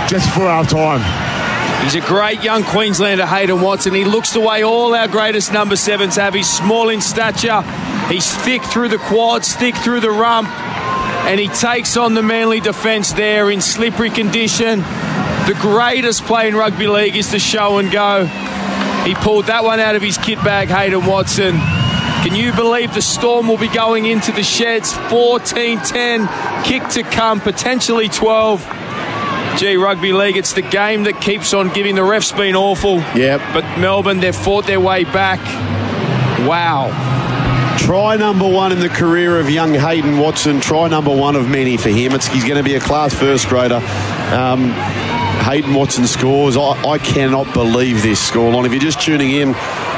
just before half-time. He's a great young Queenslander, Hayden Watson. He looks the way all our greatest number 7s have. He's small in stature. He's thick through the quads, thick through the rump. And he takes on the Manly defence there in slippery condition. The greatest play in rugby league is the show and go. He pulled that one out of his kit bag, Hayden Watson. Can you believe the Storm will be going into the sheds? 14-10, kick to come, potentially 12. Gee, rugby league, it's the game that keeps on giving. The refs been awful. Yep. But Melbourne, they've fought their way back. Wow. Try number 1 in the career of young Hayden Watson. Try number 1 of many for him. He's going to be a class first grader. Hayden Watson scores. I cannot believe this scoreline. If you're just tuning in,